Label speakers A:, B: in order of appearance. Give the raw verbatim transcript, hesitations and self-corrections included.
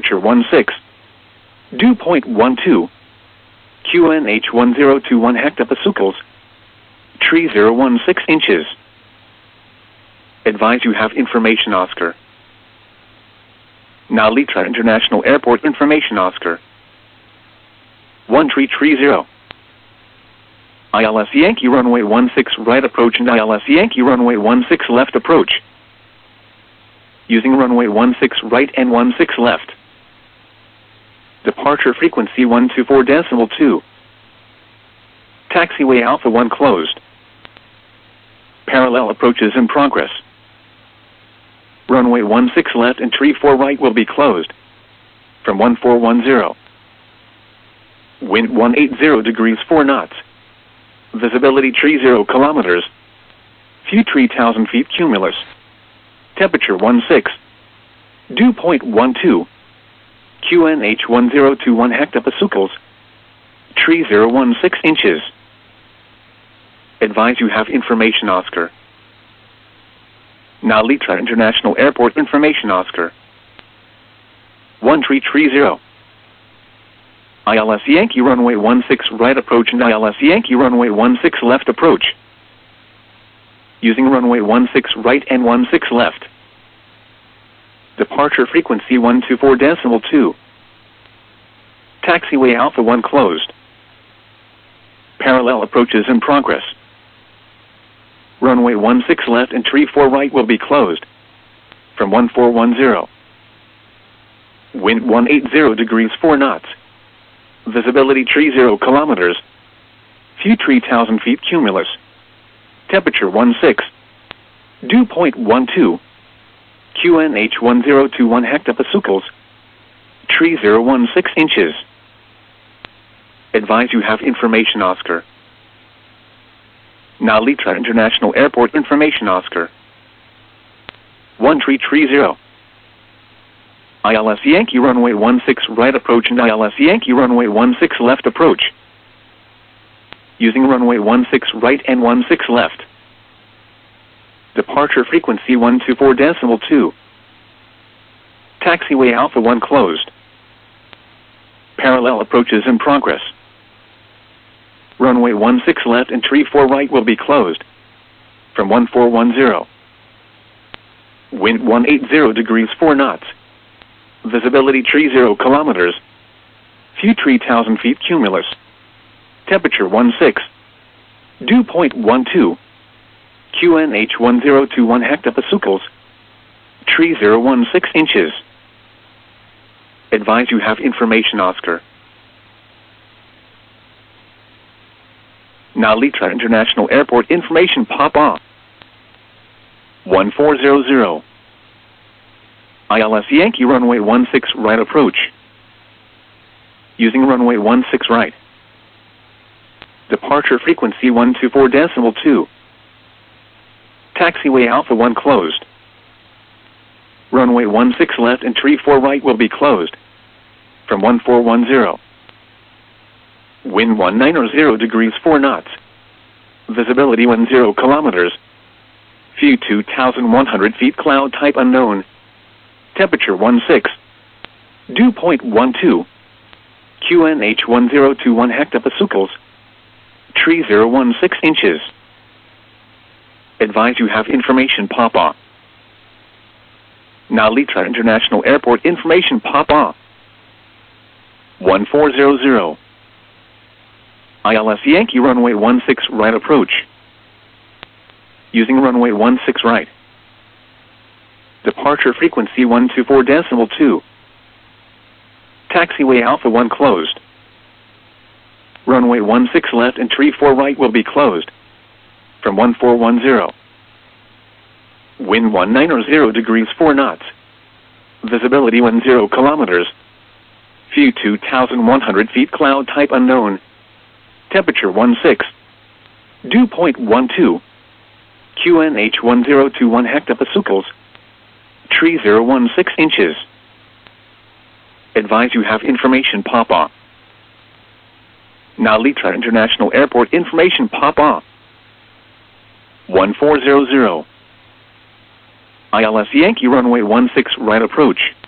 A: Temperature one six. Dew point one two. Q N H one zero two one hectopascals. Tree zero one six inches. Advise you have information, Oscar. Now Litra International Airport information, Oscar. One tree tree zero. I L S Yankee runway one six right approach and I L S Yankee runway one six left approach. Using runway one six right and one six left. Departure frequency one two four decimal two. Taxiway Alpha one closed. Parallel approaches in progress. Runway one six left and tree four right will be closed. From one four one zero. Wind one eighty degrees four knots. Visibility tree zero kilometers. Few three thousand feet cumulus. Temperature one six. Dew point one two. Q N H one zero two one hectopascals. Tree zero one six inches. Advise you have information, Oscar. Now Litra International Airport information, Oscar. One tree tree zero. I L S Yankee runway one six right approach and I L S Yankee runway one six left approach. Using runway one six right and one six left. Departure frequency one two four decimal two. Taxiway Alpha one closed. Parallel approaches in progress. Runway one six left and tree four right will be closed. From one four one zero. Wind one eighty degrees four knots. Visibility tree zero kilometers. Few three thousand feet cumulus. Temperature one six. Dew point one two. Q N H one zero two one hectopascals. Tree zero one six inches. Advise you have information, Oscar. Now Litra International Airport information, Oscar. One tree tree zero. I L S Yankee runway one six right approach and I L S Yankee runway one six left approach. Using runway one six right and one six left. Departure frequency one two four decimal two. Taxiway Alpha one closed. Parallel approaches in progress. Runway one six left and tree four right will be closed. From one four one zero. Wind one eighty degrees four knots. Visibility tree zero kilometers. Few three thousand feet cumulus. Temperature one six. Dew point one two. Q N H one zero two one hectopascals. Tree zero one six inches. Advise you have information, Oscar. Now Litra International Airport information pop off. one four zero zero. I L S Yankee runway one six right approach. Using runway one six right. Departure frequency one two four decimal two. Taxiway Alpha one closed. Runway one six left and tree four right will be closed. From one four one zero. Wind one ninety degrees four knots. Visibility one zero kilometers. Few two thousand one hundred feet cloud type unknown. Temperature one six. Dew point one two. Q N H one zero two one hectopascals. Tree zero one six inches. Advise you have information pop off. Now Litra International Airport information pop off. one four zero zero. I L S Yankee runway one six right approach. Using runway one six right. Departure frequency one two four decimal two. Taxiway Alpha one closed. Runway one six left and tree four right will be closed. From one four one zero. Wind one ninety degrees four knots. Visibility one zero kilometers. Few two thousand one hundred feet cloud type unknown. Temperature one six. Dew point one two. Q N H one zero two one hectopascals. Tree zero one six inches. Advise you have information pop off. Now Litra International Airport information pop off. one four zero zero. I L S Yankee runway one six right approach.